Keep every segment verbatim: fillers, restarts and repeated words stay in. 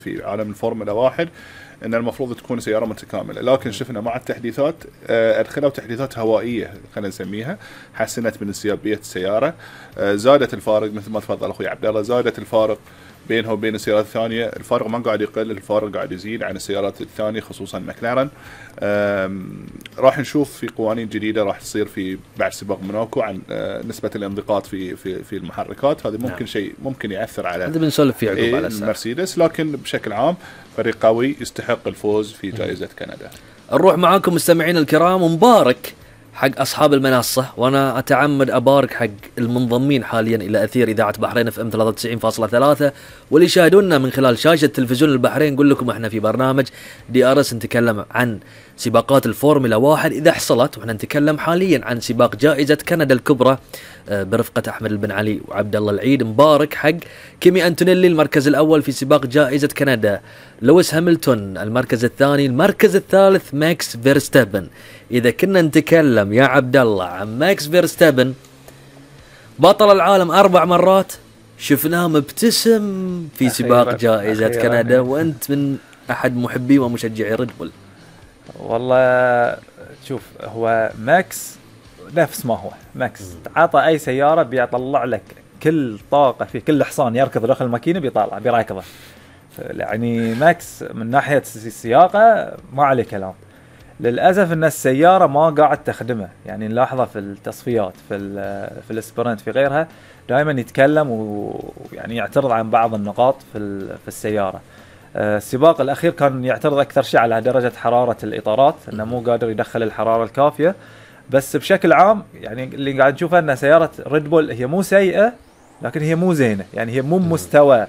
في عالم الفورمولا واحد ان المفروض تكون سياره متكامله، لكن شفنا مع التحديثات ادخلوا تحديثات هوائيه خلينا نسميها، حسنت من انسيابيه السياره، زادت الفارق مثل ما تفضل اخوي عبد الله، زادت الفارق بينها وبين السيارات الثانيه، الفارق ما قاعد يقل، الفارق قاعد يزيد عن السيارات الثانيه خصوصا ماكلارن. راح نشوف في قوانين جديده راح تصير في بعد سباق موناكو عن نسبه الانضغاط في في في المحركات، هذا ممكن نعم. شيء ممكن ياثر على هذا بنسولف فيه عقب على المرسيدس، لكن بشكل عام فريق قوي يستحق الفوز في جائزه كندا. نروح معاكم مستمعين الكرام، ومبارك حق أصحاب المنصة، وأنا أتعمد أبارك حق المنضمين حاليا إلى أثير إذاعة بحرين اف ام ثلاثة وتسعين فاصلة ثلاثة، واللي يشاهدونا من خلال شاشة تلفزيون البحرين. نقول لكم احنا في برنامج دي ار اس نتكلم عن سباقات الفورمولا واحد إذا حصلت، وإحنا نتكلم حاليا عن سباق جائزة كندا الكبرى برفقة أحمد البن علي وعبد الله العيد. مبارك حق كيمي أنتونيلي المركز الأول في سباق جائزة كندا، لويس هاملتون المركز الثاني، المركز الثالث ماكس فيرستابن. إذا كنا نتكلم يا عبد الله عن ماكس فيرستابن بطل العالم أربع مرات، شفناه مبتسم في سباق جائزة كندا، وأنت من أحد محبي ومشجعي ريد بول. والله شوف، هو ماكس نفس ما هو ماكس، تعاطى أي سيارة بيطلع لك كل طاقة في كل حصان يركض داخل الماكينة بيطلع بيراكضه. يعني ماكس من ناحية السياقة ما عليه كلام. للأسف أن السيارة ما قاعد تخدمه، يعني نلاحظه في التصفيات في في الاسبرنت في غيرها دائما يتكلم ويعني يعترض عن بعض النقاط في في السيارة. السباق الأخير كان يعترض أكثر شيء على درجة حرارة الإطارات، أنه مو قادر يدخل الحرارة الكافية. بس بشكل عام يعني اللي قاعد نشوفه أن سيارة ريد بول هي مو سيئة، لكن هي مو زينة، يعني هي مو مستوى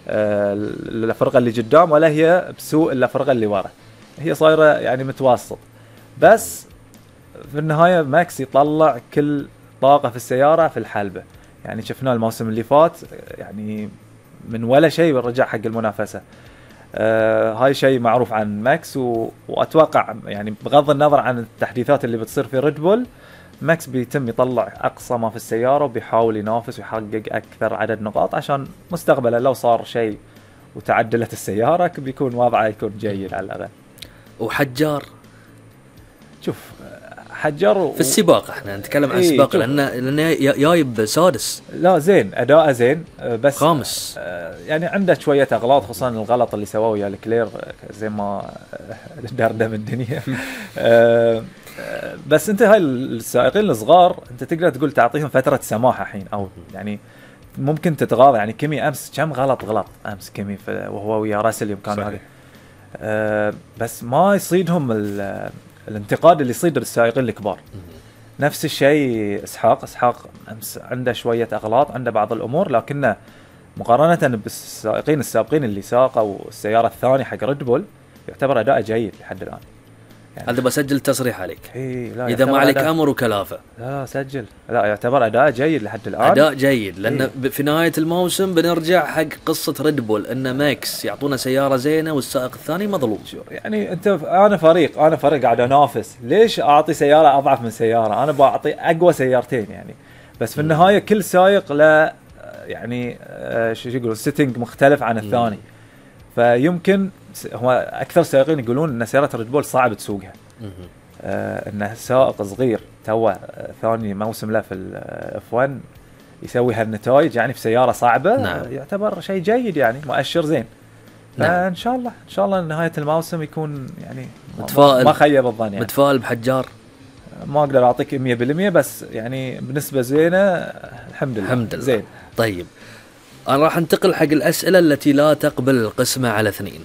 الفرقة اللي قدام، ولا هي بسوء الفرقة اللي ورا، هي صايرة يعني متوسط. بس في النهاية ماكس يطلع كل طاقة في السيارة في الحلبة، يعني شفناه الموسم اللي فات يعني من ولا شيء رجع حق المنافسة. آه هاي شيء معروف عن ماكس، و... وأتوقع يعني بغض النظر عن التحديثات اللي بتصير في ريد بول، ماكس بيتم يطلع أقصى ما في السيارة وبيحاول ينافس ويحقق أكثر عدد نقاط عشان مستقبلا لو صار شيء وتعدلت السيارة بيكون وضعه يكون جيد على الأقل. وحجار، شوف حجار و... في السباق احنا نتكلم عن إيه السباق لأنه لأنه جايب سادس، لا زين أداء زين، بس خامس يعني عنده شوية أغلاط، خصوصا الغلط اللي سواه ويا الكلير زي ما دردم الدنيا. بس انت هاي السائقين الصغار انت تقدر تقول تعطيهم فترة سماح الحين، او يعني ممكن تتغاضى. يعني كيمي امس كم غلط غلط امس كيمي وهو ويا راسل يوم كانوا هذه، أه بس ما يصيدهم الانتقاد اللي يصيد السائقين الكبار. نفس الشيء اسحاق اسحاق امس عنده شوية اغلاط، عنده بعض الامور، لكنه مقارنة بالسائقين السابقين اللي ساقوا السيارة الثانية حق ريد بول يعتبر اداء جيد لحد الان. يعني هذا بسجل تصريح عليك إيه، لا إذا ما عليك أمر وكلافة. لا سجل، لا يعتبر أداء جيد لحد الآن، أداء جيد، لأن إيه؟ في نهاية الموسم بنرجع حق قصة ريد بول أن ماكس يعطونا سيارة زينة والسائق الثاني مظلوم. يعني أنت أنا فريق أنا فريق قاعد أنافس، ليش أعطي سيارة أضعف من سيارة؟ أنا بعطي أقوى سيارتين يعني. بس في النهاية كل سائق له يعني شو يقولوا سيتنج مختلف عن الثاني. فيمكن هو أكثر سائقين يقولون أن سيارة ريد بول صعب تسوقها، آه أنه سائق صغير توه آه ثاني موسم له في الإف واحد يسوي هالنتائج يعني في سيارة صعبة. نعم. يعتبر شيء جيد يعني مؤشر زين. نعم. فإن شاء الله إن شاء الله نهاية الموسم يكون يعني متفائل، ما خيب الظن يعني. متفائل بحجار، ما أقدر أعطيك مية بالمية بس يعني بنسبة زينة الحمد لله. الحمد لله. زين. طيب أنا راح انتقل حق الأسئلة التي لا تقبل القسمة على اثنين.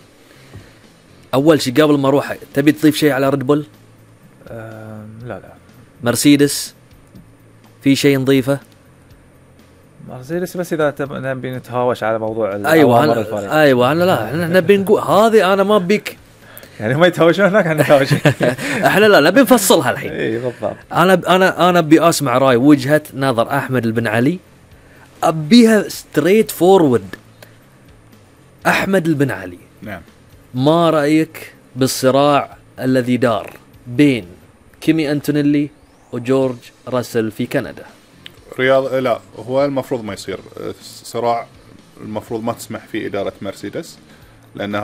أول شيء قبل ما أروح، تبي تضيف شيء على ريد بول؟ أه لا لا. مرسيدس في شيء نضيفه؟ مرسيدس بس إذا نبي نتهاوش على موضوع أيوة أنا أيوة أنا لا إحنا نبي نقول هذه أنا ما بيك يعني ما يتهاوشون هناك احنا نتهاوش. إحنا لا نبي نفصلها الحين. إيه بالضبط. أنا أنا أنا أبي أسمع رأي وجهة نظر أحمد البن علي، أبيها ستريت فورورد. أحمد البن علي، نعم، ما رأيك بالصراع الذي دار بين كيمي أنتونيلي وجورج راسل في كندا؟ رياض لا، هو المفروض ما يصير صراع، المفروض ما تسمح فيه إدارة مرسيدس. لان